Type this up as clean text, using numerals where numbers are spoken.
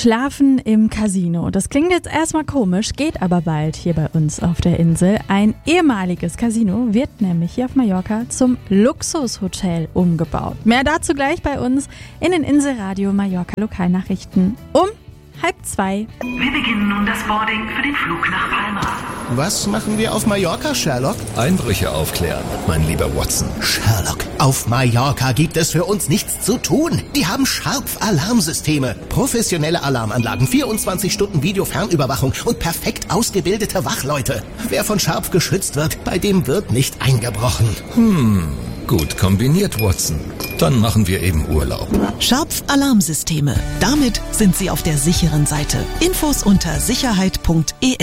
Schlafen im Casino. Das klingt jetzt erstmal komisch, geht aber bald hier bei uns auf der Insel. Ein ehemaliges Casino wird nämlich hier auf Mallorca zum Luxushotel umgebaut. Mehr dazu gleich bei uns in den Inselradio Mallorca Lokalnachrichten um 1:30. Wir beginnen nun das Boarding für den Flug nach Palma. Was machen wir auf Mallorca, Sherlock? Einbrüche aufklären, mein lieber Watson. Sherlock, auf Mallorca gibt es für uns nichts zu tun. Die haben Sharp-Alarmsysteme, professionelle Alarmanlagen, 24 Stunden Videofernüberwachung und perfekt ausgebildete Wachleute. Wer von Sharp geschützt wird, bei dem wird nicht eingebrochen. Gut kombiniert, Watson. Dann machen wir eben Urlaub. Sharp-Alarmsysteme. Damit sind Sie auf der sicheren Seite. Infos unter sicherheit.es.